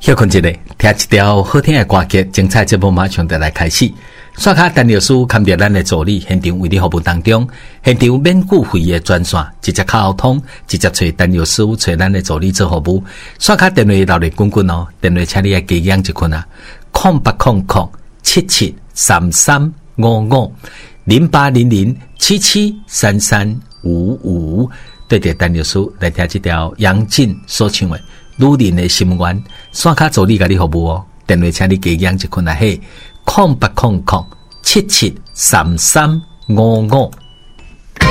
休困一下，听一条好听的歌曲，精彩节目马上就来开始。刷卡陈律师看着咱的助理，现场为你服务当中，现场免付费的专线，直接卡通，直接找陈律师，找咱的助理做服务。刷卡电话闹热滚滚哦，电话请你来加养一困啊，0800773355 0800773355，对着陈律师来听这条杨静所唱的。女人的心愿，刷卡助理甲你服务哦。电话请你加养一困啊嘿，0800773355。